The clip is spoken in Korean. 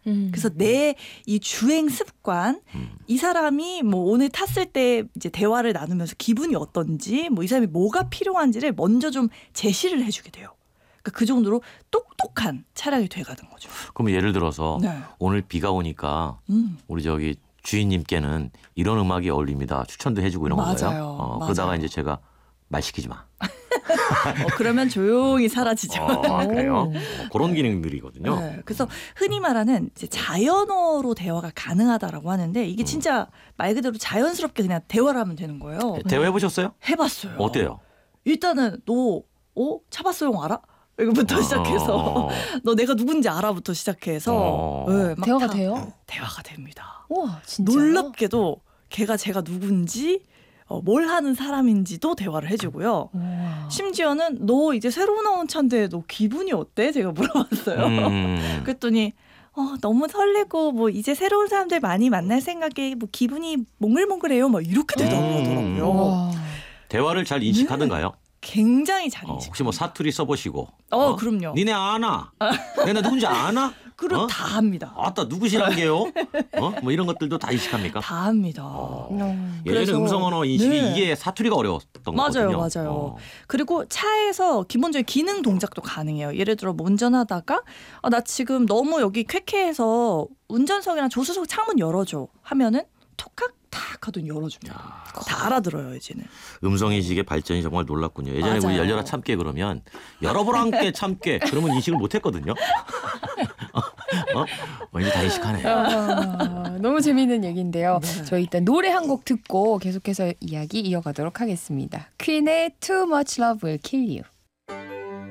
그래서 내 이 주행 습관, 이 사람이 뭐 오늘 탔을 때 이제 대화를 나누면서 기분이 어떤지, 뭐 이 사람이 뭐가 필요한지를 먼저 좀 제시를 해주게 돼요. 그러니까 그 정도로 똑똑한 차량이 돼가는 거죠. 그럼 예를 들어서 네. 오늘 비가 오니까 우리 저기 주인님께는 이런 음악이 어울립니다. 추천도 해주고 이런 건가요? 맞아요. 그러다가 맞아요. 이제 제가 말 시키지 마. 그러면 조용히 사라지죠. 그래요? 그런 기능들이거든요. 네, 그래서 흔히 말하는 이제 자연어로 대화가 가능하다라고 하는데 이게 진짜 말 그대로 자연스럽게 그냥 대화를 하면 되는 거예요. 대화해보셨어요? 해봤어요. 어때요? 일단은 너 차바소용 알아? 이거부터 시작해서 너 내가 누군지 알아부터 시작해서 네, 막 대화가 돼요? 대화가 됩니다. 우와, 진짜 놀랍게도 제가 누군지 뭘 하는 사람인지도 대화를 해주고요. 우와. 심지어는 너 이제 새로 나온 차인데 너 기분이 어때? 제가 물어봤어요. 그랬더니 너무 설레고 뭐 이제 새로운 사람들 많이 만날 생각에 뭐 기분이 몽글몽글해요. 막 이렇게 대답하더라고요. 우와. 대화를 잘 인식하던가요? 굉장히 잘 인식. 혹시 뭐 사투리 써보시고. 그럼요. 니네 아나? 내가 누군지 아나? 그럼 다 합니다. 아따 누구시란 게요? 뭐 이런 것들도 다 인식합니까? 다 합니다. 예전에 그래서- 음성 언어 인식이 네. 이게 사투리가 어려웠던 거거든요. 맞아요. 그리고 차에서 기본적인 기능 동작도 가능해요. 예를 들어 뭐 운전하다가 나 지금 너무 여기 쾌쾌해서 운전석이나 조수석 창문 열어줘 하면은 톡탁 탁 하더니 열어줍니다. 다 알아들어요 이제는. 음성 인식의 발전이 정말 놀랍군요. 예전에 우리 맞아요. 열려라 참깨 그러면 열어보란께 참깨 그러면 인식을 못했거든요. 이제 다 인식하네. 너무 재미있는 얘기인데요. 네. 저희 일단 노래 한 곡 듣고 계속해서 이야기 이어가도록 하겠습니다. 퀸의 Too Much Love Will Kill You.